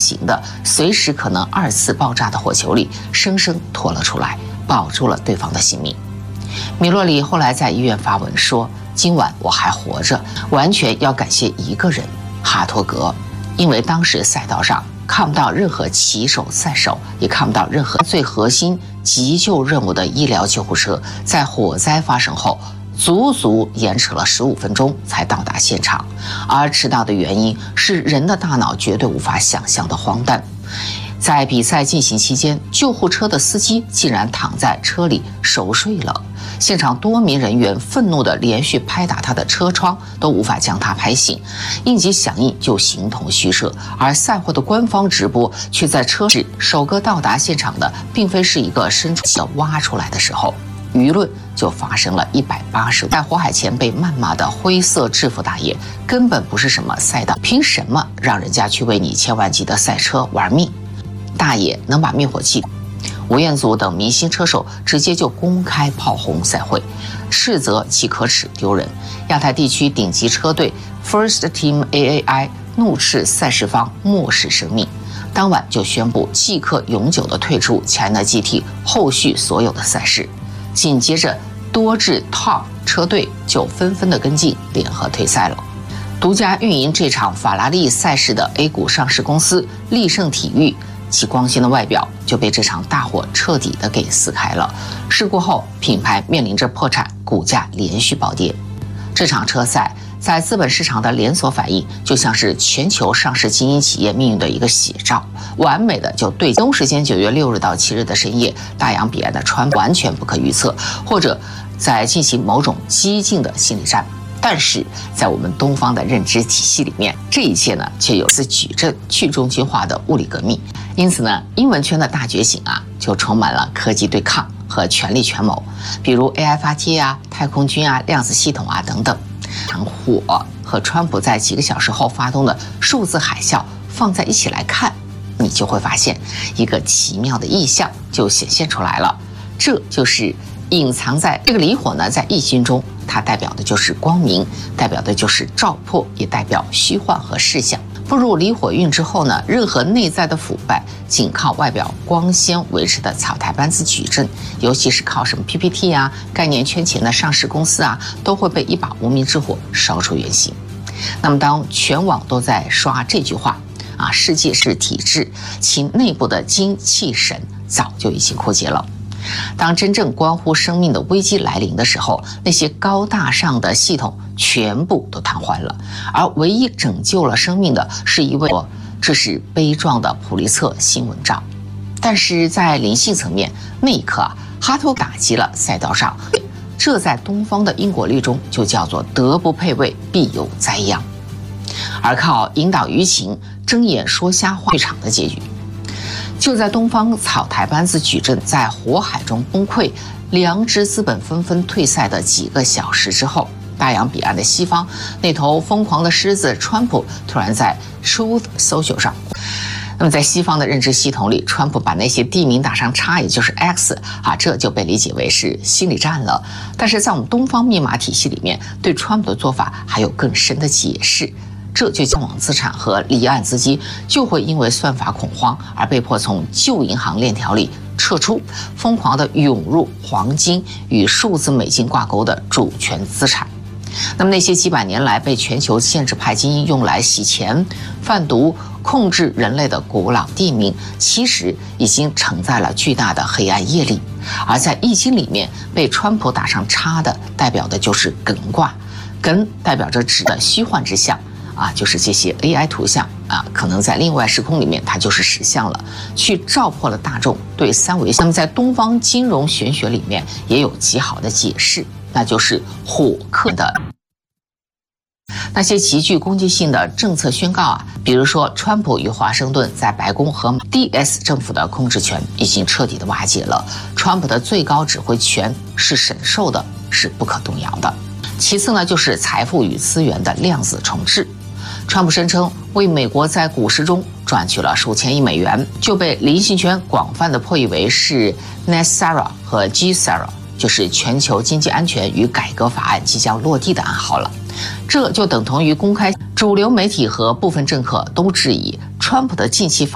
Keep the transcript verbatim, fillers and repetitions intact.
形的、随时可能二次爆炸的火球里，生生拖了出来，保住了对方的性命。米洛里后来在医院发文说：“今晚我还活着，完全要感谢一个人——哈托格，因为当时赛道上看不到任何骑手赛手，也看不到任何最核心急救任务的医疗救护车，在火灾发生后足足延迟了十五分钟才到达现场，而迟到的原因是人的大脑绝对无法想象的荒诞。在比赛进行期间，救护车的司机竟然躺在车里熟睡了。现场多名人员愤怒地连续拍打他的车窗，都无法将他拍醒，应急响应就形同虚设。而赛后的官方直播却在车时首个到达现场的，并非是一个伸出手挖出来的时候，舆论就发生了一百八十度。在火海前被谩骂的灰色制服大爷，根本不是什么赛道，凭什么让人家去为你千万级的赛车玩命？大爷能把灭火器，吴彦祖等明星车手直接就公开炮轰赛会，斥责其可耻丢人。亚太地区顶级车队 First Team A A I 怒斥赛事方漠视生命，当晚就宣布即刻永久的退出 China G T 后续所有的赛事。紧接着，多支 Top 车队就纷纷的跟进，联合退赛了。独家运营这场法拉利赛事的 A 股上市公司利盛体育，其光鲜的外表就被这场大火彻底的给撕开了。事故后，品牌面临着破产，股价连续暴跌。这场车赛在资本市场的连锁反应，就像是全球上市精英企业命运的一个写照，完美的就对。东时间九月六日到七日的深夜，大洋彼岸的川完全不可预测，或者在进行某种激进的心理战。但是在我们东方的认知体系里面，这一切呢却有似矩阵去中心化的物理革命。因此呢，英文圈的大觉醒啊，就充满了科技对抗和权力权谋，比如 A I 发接啊、太空军啊、量子系统啊等等。场火和川普在几个小时后发动的数字海啸放在一起来看，你就会发现一个奇妙的意象就显现出来了。这就是隐藏在这个离火呢，在易经中，它代表的就是光明，代表的就是照破，也代表虚幻和事项。步入离火运之后呢，任何内在的腐败，仅靠外表光鲜维持的草台班子矩阵，尤其是靠什么 P P T 啊、概念圈钱的上市公司啊，都会被一把无名之火烧出原形。那么，当全网都在刷这句话啊，世界是体制，其内部的精气神早就已经枯竭了。当真正关乎生命的危机来临的时候，那些高大上的系统全部都瘫痪了，而唯一拯救了生命的是一位，这是悲壮的普利策新闻照。但是在灵性层面，那一刻啊，哈托打击了赛道上，这在东方的因果律中就叫做德不配位，必有灾殃。而靠引导舆情、睁眼说瞎话剧场的结局。就在东方草台班子矩阵在火海中崩溃，良知资本纷纷退赛的几个小时之后，大洋彼岸的西方，那头疯狂的狮子川普突然在 Truth Social 上，那么在西方的认知系统里，川普把那些地名打上叉，也就是 X 啊，这就被理解为是心理战了。但是在我们东方密码体系里面，对川普的做法还有更深的解释。这就将网资产和离岸资金就会因为算法恐慌而被迫从旧银行链条里撤出，疯狂地涌入黄金与数字美金挂钩的主权资产。那么那些几百年来被全球建制派精英用来洗钱、贩毒、控制人类的古老地名，其实已经承载了巨大的黑暗业力。而在易经里面被川普打上叉的，代表的就是艮卦，艮代表着指的虚幻之象。啊，就是这些 A I 图像啊，可能在另外时空里面它就是实像了，去照破了大众对三维。那么在东方金融玄学里面也有极好的解释，那就是火克的那些极具攻击性的政策宣告啊，比如说川普与华盛顿在白宫和 D S 政府的控制权已经彻底的瓦解了，川普的最高指挥权是神授的，是不可动摇的。其次呢，就是财富与资源的量子重置。川普声称为美国在股市中赚取了数千亿美元，就被灵性圈广泛的破译为是 NESARA 和 GSARA， 就是全球经济安全与改革法案即将落地的暗号了。这就等同于公开主流媒体和部分政客都质疑川普的近期